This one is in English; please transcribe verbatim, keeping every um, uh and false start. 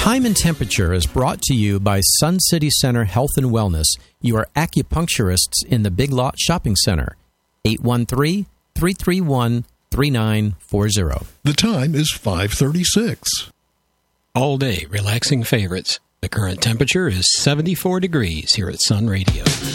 Time and Temperature is brought to you by Sun City Center Health and Wellness. You are acupuncturists in the Big Lot Shopping Center. eight one three, three three one, three nine four zero. The time is five thirty-six. All day relaxing favorites. The current temperature is seventy-four degrees here at Sun Radio.